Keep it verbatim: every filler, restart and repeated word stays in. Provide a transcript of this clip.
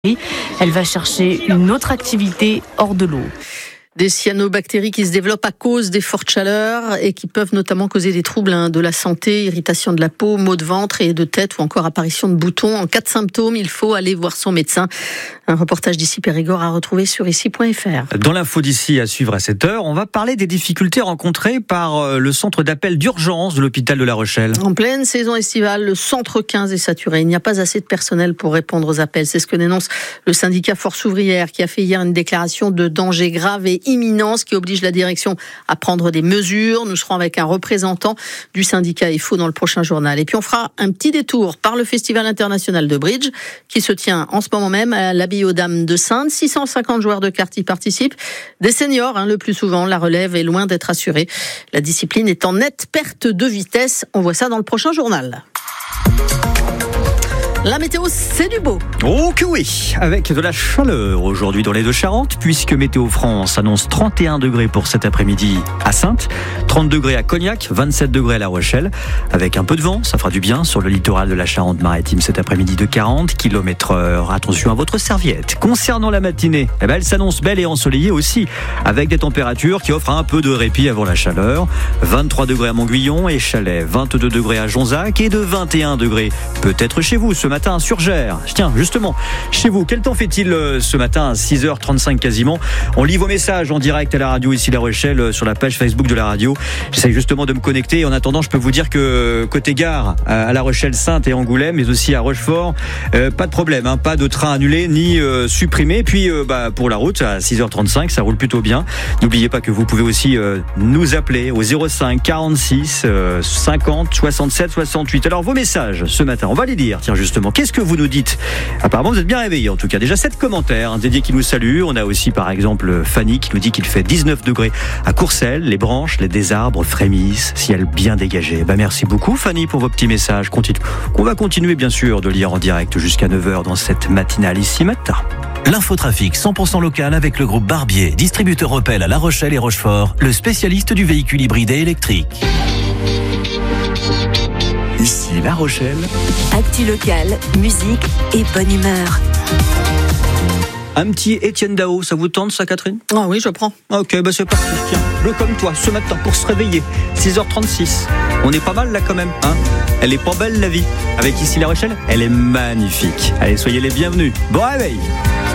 Elle va chercher une autre activité hors de l'eau. Des cyanobactéries qui se développent à cause des fortes chaleurs et qui peuvent notamment causer des troubles hein, de la santé, irritation de la peau, maux de ventre et de tête ou encore apparition de boutons. En cas de symptômes, il faut aller voir son médecin. Un reportage d'Ici Périgord à retrouver sur ici point f r. Dans l'info d'ici à suivre à cette heure, on va parler des difficultés rencontrées par le centre d'appel d'urgence de l'hôpital de La Rochelle. En pleine saison estivale, le centre quinze est saturé. Il n'y a pas assez de personnel pour répondre aux appels. C'est ce que dénonce le syndicat Force ouvrière qui a fait hier une déclaration de danger grave et imminence qui oblige la direction à prendre des mesures. Nous serons avec un représentant du syndicat F O dans le prochain journal. Et puis on fera un petit détour par le Festival international de bridge qui se tient en ce moment même à l'abbaye aux Dames de Saintes. six cent cinquante joueurs de cartes y participent. Des seniors, hein, le plus souvent. La relève est loin d'être assurée. La discipline est en nette perte de vitesse. On voit ça dans le prochain journal. La météo, c'est du beau. Oh que oui, avec de la chaleur aujourd'hui dans les Deux-Charentes, puisque Météo France annonce trente et un degrés pour cet après-midi à Saintes, trente degrés à Cognac, vingt-sept degrés à La Rochelle, avec un peu de vent, ça fera du bien sur le littoral de la Charente-Maritime cet après-midi de quarante kilomètres heure. Attention à votre serviette. Concernant la matinée, eh ben, elle s'annonce belle et ensoleillée aussi, avec des températures qui offrent un peu de répit avant la chaleur. vingt-trois degrés à Montguillon et Chalais, vingt-deux degrés à Jonzac et de vingt et un degrés peut-être chez vous ce matin sur Gers. Tiens, justement, chez vous, quel temps fait-il ce matin à six heures trente-cinq quasiment? On lit vos messages en direct à la radio ici La Rochelle sur la page Facebook de la radio. J'essaie justement de me connecter. En attendant, je peux vous dire que côté gare à La Rochelle, Saintes et Angoulême, mais aussi à Rochefort, euh, pas de problème, hein, pas de train annulé ni euh, supprimé. Puis euh, bah, pour la route à six heures trente-cinq, ça roule plutôt bien. N'oubliez pas que vous pouvez aussi euh, nous appeler au zéro cinq quarante-six euh, cinquante soixante-sept soixante-huit. Alors vos messages ce matin, on va les lire. Tiens justement, qu'est-ce que vous nous dites? Apparemment vous êtes bien réveillés en tout cas. Déjà sept commentaires hein, dédiés qui nous saluent. On a aussi par exemple Fanny qui nous dit qu'il fait dix-neuf degrés à Courcelles. Les branches, les des arbres frémissent, ciel bien dégagé. Bah, merci beaucoup Fanny pour vos petits messages. Continue. On va continuer bien sûr de lire en direct jusqu'à neuf heures dans cette matinale ici matin. L'infotrafic cent pour cent local avec le groupe Barbier, distributeur Opel à La Rochelle et Rochefort, le spécialiste du véhicule hybride et électrique. Ici La Rochelle. Actu local, musique et bonne humeur. Un petit Étienne Dao, ça vous tente ça Catherine? Ah oui, je prends. Ok, bah c'est parti. Tiens, bleu comme toi, ce matin pour se réveiller. six heures trente-six. On est pas mal là quand même, hein? Elle est pas belle la vie. Avec ici La Rochelle, elle est magnifique. Allez, soyez les bienvenus. Bon réveil.